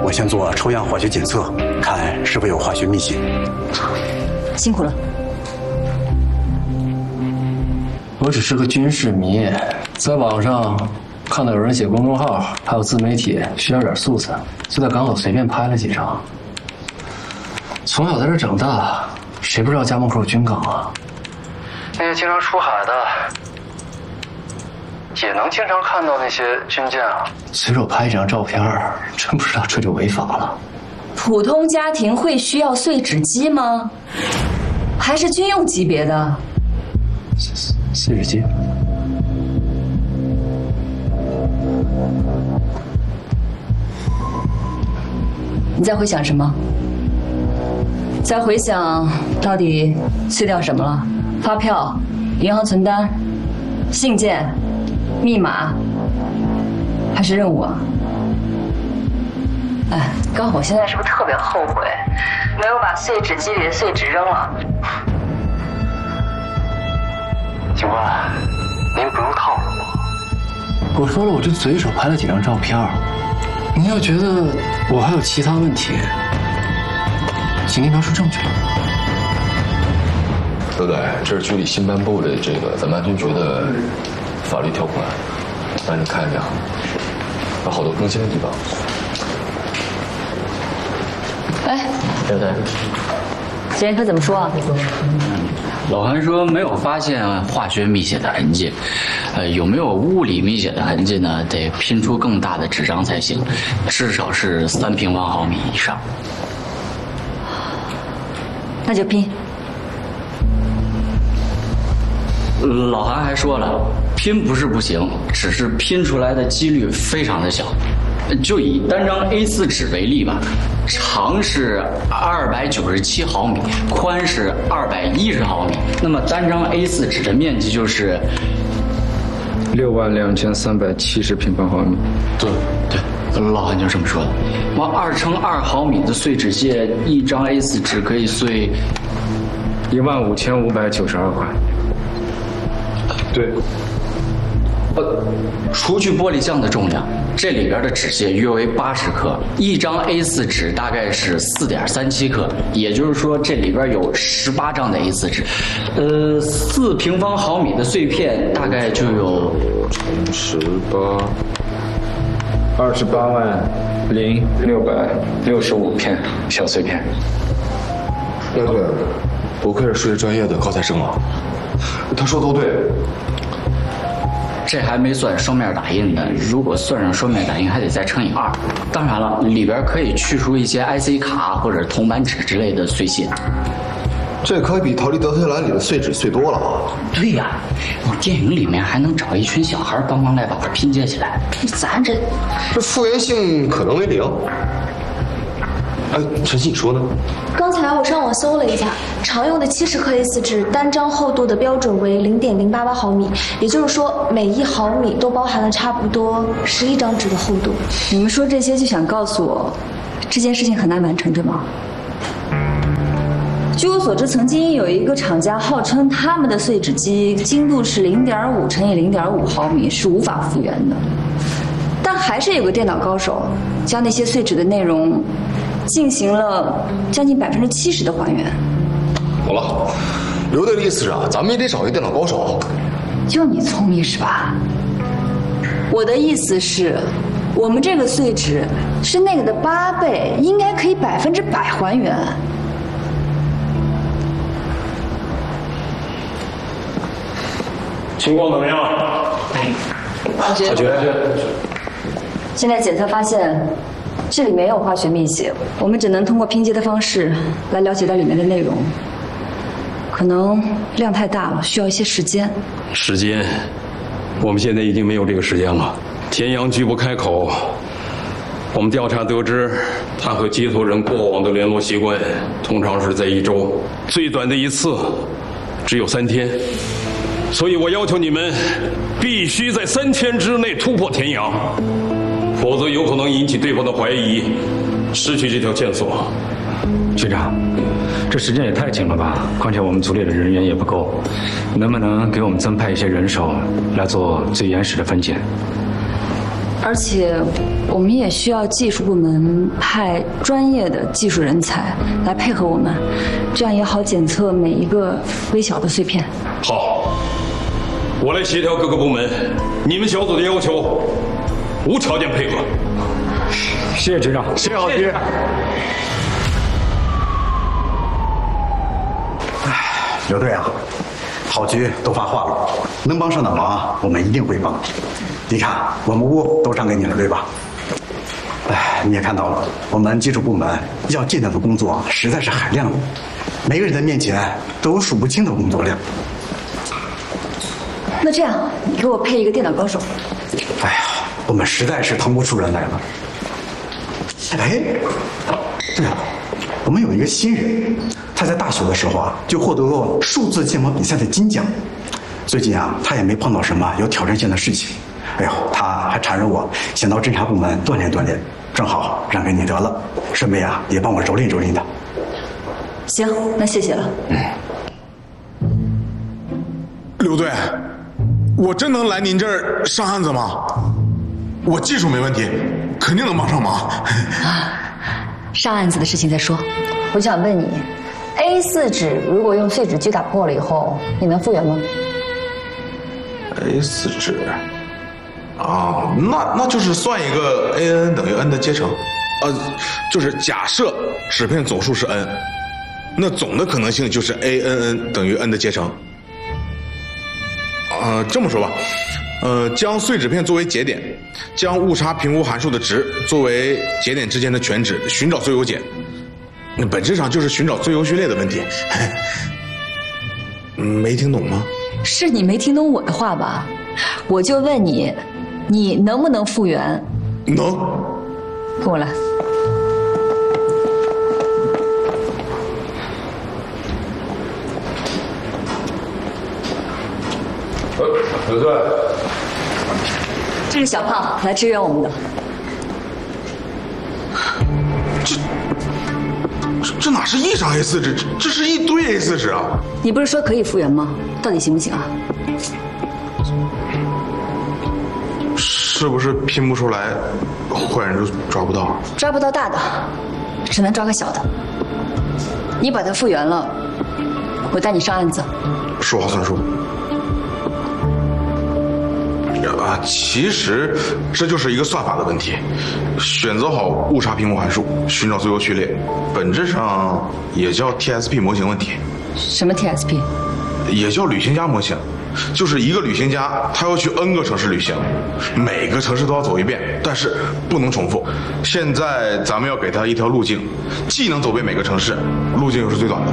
我先做抽样化学检测，看是否有化学密写。 辛苦了。 我只是个军事迷，在网上看到有人写公众号，还有自媒体，需要点素材，就在刚好随便拍了几张。从小在这长大，谁不知道家门口有军港啊？那些经常出海的，也能经常看到那些军舰啊。随手拍一张照片，真不知道这就违法了。 普通家庭会需要碎纸机吗？还是军用级别的？ 碎纸机。 你在回想什么？在回想到底碎掉什么了？发票、银行存单、信件、密码，还是任务啊？哎，刚好现在是不是特别后悔，没有把碎纸机里的碎纸扔了？ 警官，您不用套路我。我说了，我就随手拍了几张照片。您要觉得我还有其他问题，请您拿出证据来。 刘队，这是局里新颁布的这个咱们安全局的法律条款，让你看一下，有好多更新的地方。 哎， 刘队， 检验科怎么说啊？ 老韩说没有发现化学密写的痕迹，有没有物理密写的痕迹呢？得拼出更大的纸张才行，至少是3平方毫米以上。 那就拼。 老韩还说了，拼不是不行，只是拼出来的几率非常的小。就以单张 A4 纸为例吧，长是297毫米，宽是210毫米，那么单张 A4 纸的面积就是 62370平方毫米。 对，老韩就这么说的。往2乘2毫米的碎纸屑，一张 A4 纸可以碎 15592块。对。 除去玻璃浆的重量，这里边的纸屑约为80克，一张 A4 纸大概是4.37克，也就是说这里边有18张的 A4 纸，4平方毫米的碎片大概就有 280665片小碎片。 对，不愧是数学专业的高材生啊，他说都对。 这还没算双面打印呢，如果算上双面打印，还得再乘以2。当然了，里边可以去除一些 IC 卡或者铜板纸之类的碎屑。 这可比逃离德黑兰里的碎纸碎多了啊！ 对呀，我电影里面还能找一群小孩帮忙来把它拼接起来，咱这复原性可能为0。哎，晨曦，你说呢？ 刚才我上网搜了一下，常用的70克 A4 纸单张厚度的标准为0.088毫米，也就是说每1毫米都包含了差不多11张纸的厚度。 你们说这些就想告诉我，这件事情很难完成，对吗？据我所知，曾经有一个厂家号称他们的碎纸机精度是0.5乘以0.5毫米，是无法复原的。但还是有个电脑高手将那些碎纸的内容进行了将近70%的还原。 好了，刘队的意思是啊，咱们也得找一个电脑高手。 就你聪明是吧？我的意思是，我们这个碎纸是那个的8倍，应该可以100%还原。 情况怎么样？ 好决。现在检测发现，这里没有化学密写，我们只能通过拼接的方式来了解到里面的内容。可能量太大了，需要一些时间。 时间，我们现在已经没有这个时间了。田阳拒不开口，我们调查得知，他和接头人过往的联络习惯，通常是在1周，最短的一次只有3天。所以我要求你们必须在3天之内突破田阳，否则有可能引起对方的怀疑，失去这条线索。 局长，这时间也太紧了吧？况且我们组里的人员也不够，能不能给我们增派一些人手来做最原始的分拣？ 而且我们也需要技术部门派专业的技术人才来配合我们，这样也好检测每一个微小的碎片。 好，我来协调各个部门，你们小组的要求无条件配合。 谢谢局长， 谢谢郝局。刘队啊，郝局都发话了，能帮上的忙我们一定会帮。你看，我们屋都让给你了，对吧？哎，你也看到了，我们技术部门要尽量的工作实在是海量的，每个人的面前都有数不清的工作量。 那这样，你给我配一个电脑高手。 哎呀，我们实在是腾不出人来了。哎，对了，我们有一个新人，他在大学的时候啊，就获得过数字建模比赛的金奖。最近啊，他也没碰到什么有挑战性的事情。哎呦，他还缠着我，想到侦查部门锻炼锻炼，正好让给你得了，顺便啊也帮我蹂躏蹂躏他。 行，那谢谢了。 刘队，我真能来您这儿上案子吗？我技术没问题，肯定能帮上忙。 上案子的事情再说，我想问你 ，A4 纸如果用碎纸机打破了以后，你能复原吗 ？A4 纸啊，那就是算一个 AN 等于 N 的阶乘，就是假设纸片总数是 N， 那总的可能性就是 ANN 等于 N 的阶乘。这么说吧，将碎纸片作为节点，将误差评估函数的值作为节点之间的全值，寻找最优解。那本质上就是寻找最优序列的问题。没听懂吗？ 是你没听懂我的话吧？我就问你，你能不能复原？ 能。 跟我来。 刘队， 这是小胖来支援我们的。 这哪是一张 A4 纸，这是一堆 A4 纸啊！ 你不是说可以复原吗？到底行不行啊？ 是不是拼不出来，坏人就抓不到？ 抓不到大的，只能抓个小的。你把它复原了，我带你上案子。 说话算数。其实这就是一个算法的问题，选择好误差评估函数，寻找最优序列，本质上也叫 TSP 模型问题。 什么 TSP？ 也叫旅行家模型，就是一个旅行家，他要去 N 个城市旅行，每个城市都要走一遍，但是不能重复。现在咱们要给他一条路径，既能走遍每个城市，路径又是最短的。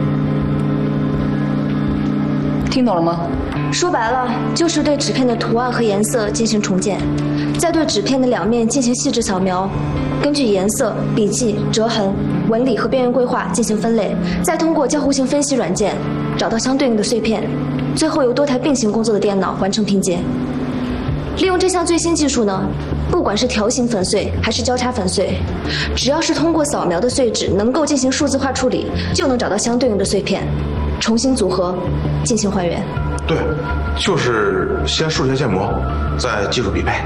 听懂了吗？ 说白了，就是对纸片的图案和颜色进行重建，再对纸片的两面进行细致扫描，根据颜色、笔记、折痕、纹理和边缘规划进行分类，再通过交互性分析软件找到相对应的碎片，最后由多台并行工作的电脑完成拼接。利用这项最新技术呢，不管是条形粉碎还是交叉粉碎，只要是通过扫描的碎纸能够进行数字化处理，就能找到相对应的碎片，重新组合进行还原。 对，就是先数学建模，再技术匹配。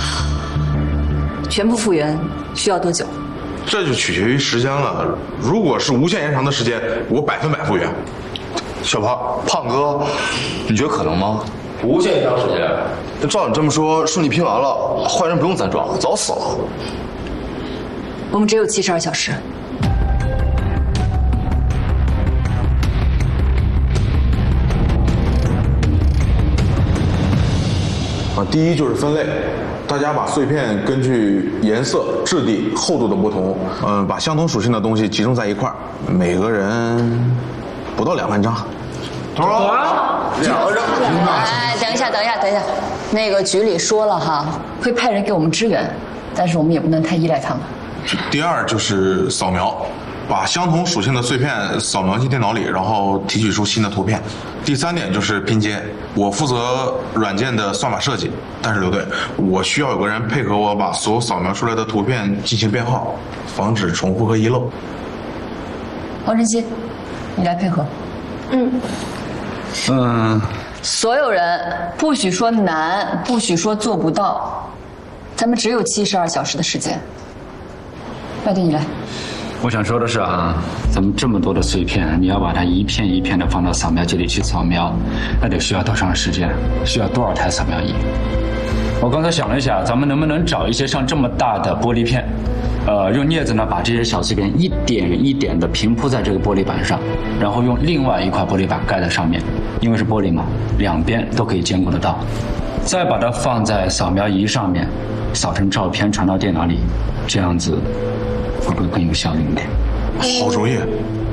全部复原需要多久？ 这就取决于时间了。如果是无限延长的时间，我100%复原。 小胖哥，你觉得可能吗？无限延长时间？那照你这么说，顺利拼完了，坏人不用咱抓了，早死了。 我们只有72小时。 第一就是分类，大家把碎片根据颜色、质地、厚度的不同，把相同属性的东西集中在一块儿，每个人不到2万张。多少？2万张。 哎，等一下，那个局里说了哈，会派人给我们支援，但是我们也不能太依赖他们。 第二就是扫描，把相同属性的碎片扫描进电脑里，然后提取出新的图片。第3点就是拼接，我负责软件的算法设计，但是刘队，我需要有个人配合我把所有扫描出来的图片进行编号，防止重复和遗漏。 黄晨曦，你来配合。 嗯。 所有人不许说难，不许说做不到， 咱们只有72小时的时间。麦迪，你来。 我想说的是啊，咱们这么多的碎片，你要把它一片一片的放到扫描机里去扫描，那得需要多长时间？需要多少台扫描仪？我刚才想了一下，咱们能不能找一些像这么大的玻璃片，用镊子呢把这些小碎片一点一点的平铺在这个玻璃板上，然后用另外一块玻璃板盖在上面，因为是玻璃嘛，两边都可以兼顾得到。再把它放在扫描仪上面，扫成照片传到电脑里，这样子会不会更有效率一点？ 好主意，